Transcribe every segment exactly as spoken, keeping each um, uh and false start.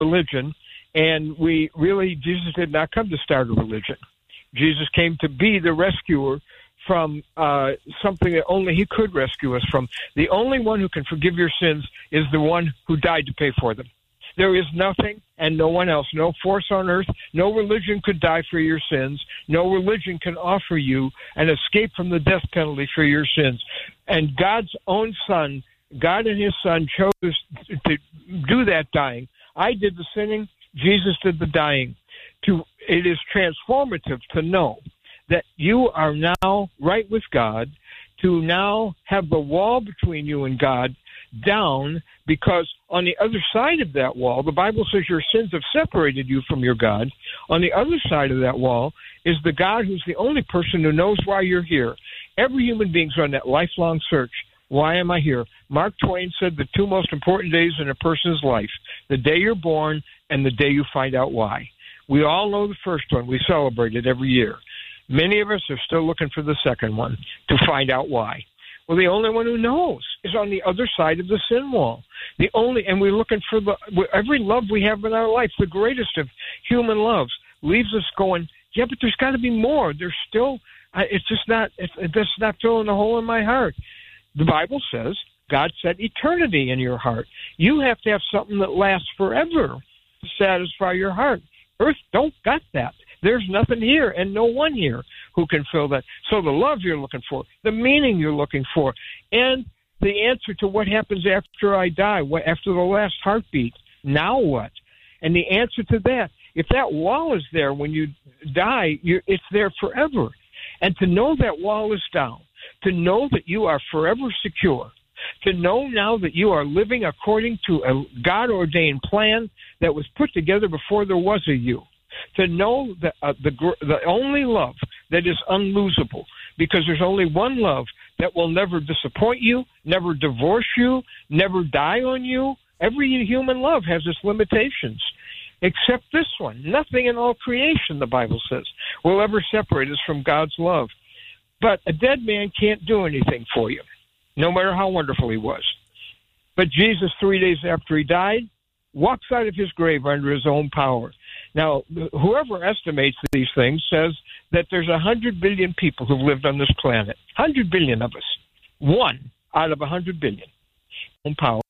religion, and we really, Jesus did not come to start a religion. Jesus came to be the rescuer from uh, something that only he could rescue us from. The only one who can forgive your sins is the one who died to pay for them. There is nothing and no one else, no force on earth, no religion could die for your sins. No religion can offer you an escape from the death penalty for your sins. And God's own Son, God and his Son chose to do that dying. I did the sinning, Jesus did the dying. To, it is transformative to know that you are now right with God, to now have the wall between you and God down, because on the other side of that wall, the Bible says your sins have separated you from your God. On the other side of that wall is the God who's the only person who knows why you're here. Every human being's on that lifelong search. Why am I here? Mark Twain said the two most important days in a person's life, the day you're born and the day you find out why. We all know the first one. We celebrate it every year. Many of us are still looking for the second one to find out why. Well, the only one who knows is on the other side of the sin wall. The only, and we're looking for the every love we have in our life, the greatest of human loves, leaves us going, yeah, but there's got to be more. There's still, it's just not, it's, it's not filling a hole in my heart. The Bible says God set eternity in your heart. You have to have something that lasts forever to satisfy your heart. Earth don't got that. There's nothing here and no one here who can fill that. So the love you're looking for, the meaning you're looking for, and the answer to what happens after I die, what, after the last heartbeat, now what? And the answer to that, if that wall is there when you die, you're, it's there forever. And to know that wall is down, to know that you are forever secure, to know now that you are living according to a God-ordained plan that was put together before there was a you, to know that uh, the the only love that is unlosable, because there's only one love that will never disappoint you, never divorce you, never die on you. Every human love has its limitations, except this one. Nothing in all creation, the Bible says, will ever separate us from God's love. But a dead man can't do anything for you, no matter how wonderful he was. But Jesus, three days after he died, walks out of his grave under his own power. Now, whoever estimates these things says that there's one hundred billion people who've lived on this planet. one hundred billion of us. One out of one hundred billion. Own power.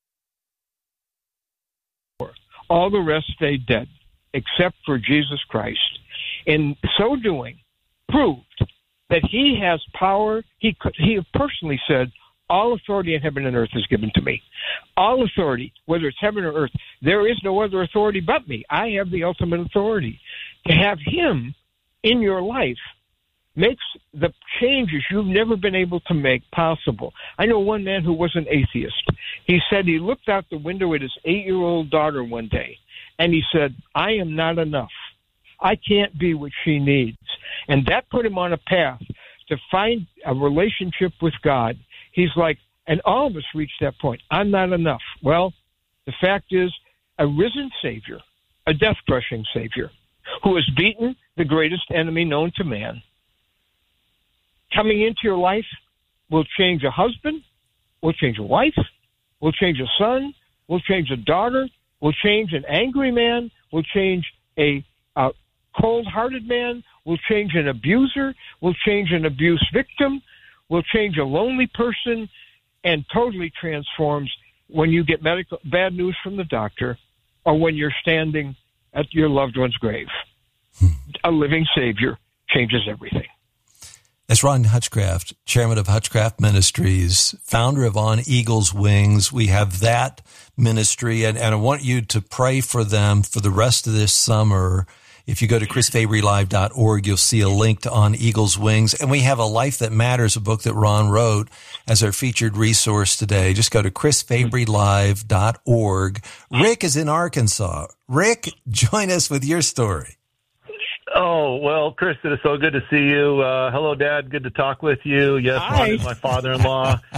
All the rest stayed dead, except for Jesus Christ. In so doing, proved that he has power. He could, he personally said, all authority in heaven and earth is given to me. All authority, whether it's heaven or earth, there is no other authority but me. I have the ultimate authority. To have him in your life makes the changes you've never been able to make possible. I know one man who was an atheist. He said he looked out the window at his eight-year-old daughter one day, and he said, I am not enough. I can't be what she needs. And that put him on a path to find a relationship with God. He's like, and all of us reach that point. I'm not enough. Well, the fact is, a risen Savior, a death-crushing Savior, who has beaten the greatest enemy known to man, coming into your life will change a husband, will change a wife, will change a son, will change a daughter, will change an angry man, will change a, a cold-hearted man, will change an abuser, will change an abuse victim, will change a lonely person, and totally transforms when you get medical bad news from the doctor or when you're standing at your loved one's grave. A living Savior changes everything. That's Ron Hutchcraft, chairman of Hutchcraft Ministries, founder of On Eagle's Wings. We have that ministry, and, and I want you to pray for them for the rest of this summer. If you go to chris fabry live dot org, you'll see a link to On Eagle's Wings. And we have A Life That Matters, a book that Ron wrote, as our featured resource today. Just go to chris fabry live dot org. Rick is in Arkansas. Rick, join us with your story. Oh, well, Chris, it is so good to see you. Uh, hello, Dad. Good to talk with you. Yes, Hi. Ron is my father-in-law.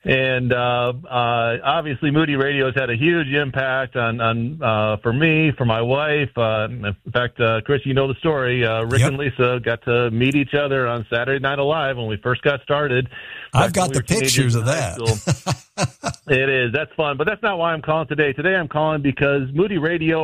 And uh, uh, obviously, Moody Radio has had a huge impact on, on uh, for me, for my wife. Uh, in fact, uh, Chris, you know the story. Uh, Rick yep. and Lisa got to meet each other on Saturday Night Live when we first got started. I've got we the pictures of that. It is. That's fun. But that's not why I'm calling today. Today I'm calling because Moody Radio